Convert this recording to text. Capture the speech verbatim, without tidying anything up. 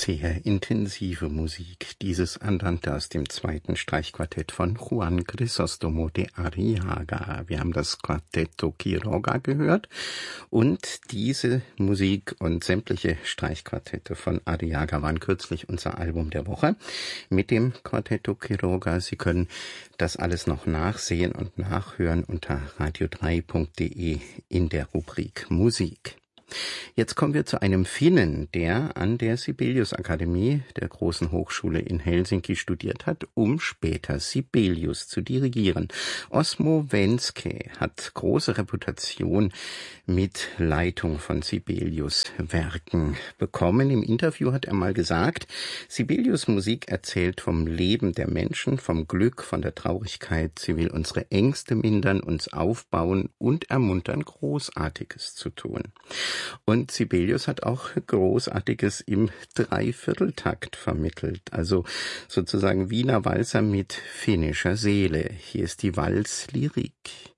Sehr intensive Musik, dieses Andante aus dem zweiten Streichquartett von Juan Crisóstomo de Arriaga. Wir haben das Quartetto Quiroga gehört und diese Musik und sämtliche Streichquartette von Arriaga waren kürzlich unser Album der Woche mit dem Quartetto Quiroga. Sie können das alles noch nachsehen und nachhören unter radio drei punkt de in der Rubrik Musik. Jetzt kommen wir zu einem Finnen, der an der Sibelius-Akademie der großen Hochschule in Helsinki studiert hat, um später Sibelius zu dirigieren. Osmo Vänskä hat große Reputation mit Leitung von Sibelius-Werken bekommen. Im Interview hat er mal gesagt, Sibelius Musik erzählt vom Leben der Menschen, vom Glück, von der Traurigkeit. Sie will unsere Ängste mindern, uns aufbauen und ermuntern, Großartiges zu tun. Und Sibelius hat auch Großartiges im Dreivierteltakt vermittelt, also sozusagen Wiener Walzer mit finnischer Seele. Hier ist die Walz-Lyrik.